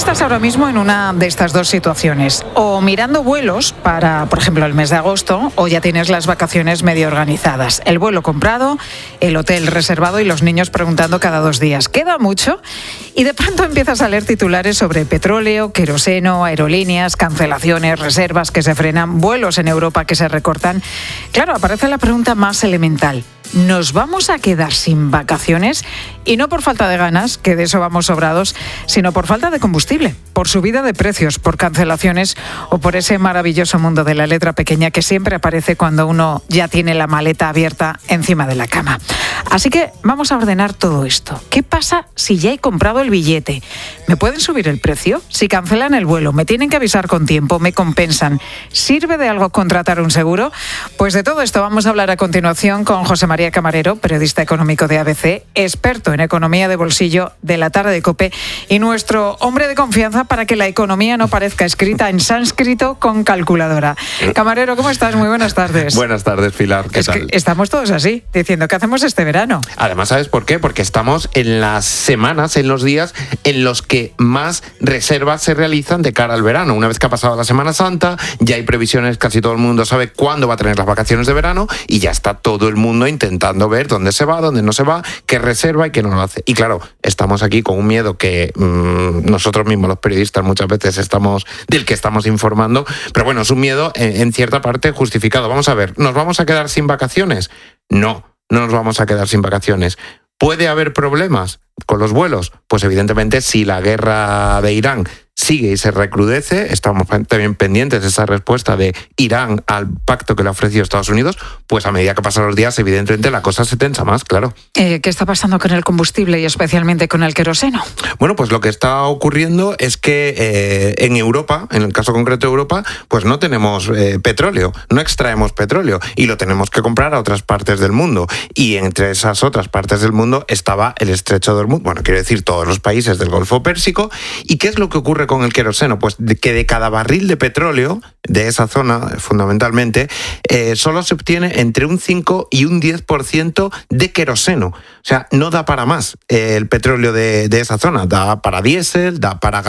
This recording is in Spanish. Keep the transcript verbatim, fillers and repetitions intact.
estás ahora mismo en una de estas dos situaciones, o mirando vuelos para, por ejemplo, el mes de agosto, o ya tienes las vacaciones medio organizadas. El vuelo comprado, el hotel reservado y los niños preguntando cada dos días, ¿queda mucho? Y de pronto empiezas a leer titulares sobre petróleo, queroseno, aerolíneas, cancelaciones, reservas que se frenan, vuelos en Europa que se recortan. Claro, aparece la pregunta más elemental. ¿Nos vamos a quedar sin vacaciones? Y no por falta de ganas, que de eso vamos sobrados, sino por falta de combustible, por subida de precios, por cancelaciones o por ese maravilloso mundo de la letra pequeña que siempre aparece cuando uno ya tiene la maleta abierta encima de la cama. Así que vamos a ordenar todo esto. ¿Qué pasa si ya he comprado el billete? ¿Me pueden subir el precio? Si cancelan el vuelo, ¿me tienen que avisar con tiempo? ¿Me compensan? ¿Sirve de algo contratar un seguro? Pues de todo esto vamos a hablar a continuación con José María Camarero, periodista económico de A B C, experto en economía de bolsillo de la tarde de COPE y nuestro hombre de confianza para que la economía no parezca escrita en sánscrito con calculadora. Camarero, ¿cómo estás? Muy buenas tardes. Buenas tardes, Pilar. ¿Qué es tal? Que estamos todos así, diciendo ¿qué hacemos este verano? Además, ¿sabes por qué? Porque estamos en las semanas, en los días en los que más reservas se realizan de cara al verano. Una vez que ha pasado la Semana Santa, ya hay previsiones, casi todo el mundo sabe cuándo va a tener las vacaciones de verano y ya está todo el mundo intentando ver dónde se va, dónde no se va, qué reserva y qué no lo hace. Y claro, estamos aquí con un miedo que mmm, nosotros mismos, los periodistas, muchas veces estamos del que estamos informando, pero bueno, es un miedo en, en cierta parte justificado. Vamos a ver, ¿nos vamos a quedar sin vacaciones? No, no nos vamos a quedar sin vacaciones. ¿Puede haber problemas con los vuelos? Pues evidentemente si la guerra de Irán sigue y se recrudece, estamos también pendientes de esa respuesta de Irán al pacto que le ha ofrecido Estados Unidos, pues a medida que pasan los días, evidentemente la cosa se tensa más, claro. Eh, ¿Qué está pasando con el combustible y especialmente con el queroseno? Bueno, pues lo que está ocurriendo es que eh, en Europa, en el caso concreto de Europa, pues no tenemos eh, petróleo, no extraemos petróleo y lo tenemos que comprar a otras partes del mundo. Y entre esas otras partes del mundo estaba el estrecho de Hormuz, bueno, quiero decir todos los países del Golfo Pérsico. ¿Y qué es lo que ocurre con el queroseno? Pues de que de cada barril de petróleo de esa zona, fundamentalmente, eh, solo se obtiene entre un cinco y un diez por ciento de queroseno. O sea, no da para más eh, el petróleo de, de esa zona. Da para diésel, da para